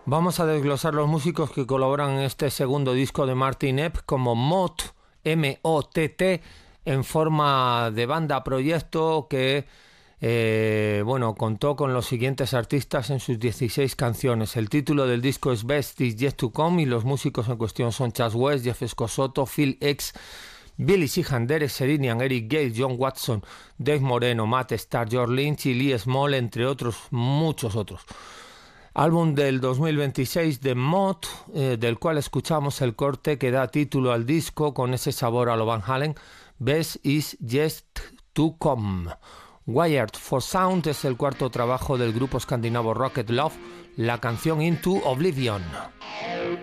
Vamos a desglosar los músicos que colaboran en este segundo disco de Martin Epp como Mott, M-O-T-T, en forma de banda proyecto que contó con los siguientes artistas en sus 16 canciones. El título del disco es Best Is Yet To Come y los músicos en cuestión son Chas West, Jeff Scott, Phil X, Billy Sheehan, Derek Sherinian, Eric Gale, John Watson, Dave Moreno, Matt Starr, George Lynch y Lee Small, entre otros, muchos otros. Álbum del 2026 de Mott, del cual escuchamos el corte que da título al disco con ese sabor a lo Van Halen, Best Is Yet To Come. Wired for Sound es el cuarto trabajo del grupo escandinavo Rocket Love, la canción Into Oblivion.